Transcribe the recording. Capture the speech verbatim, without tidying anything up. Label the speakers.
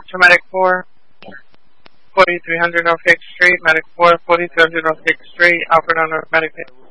Speaker 1: to Medic four, forty-three hundred North Hicks Street, Medic four, forty-three hundred North Hicks Street, Alfred on North Medic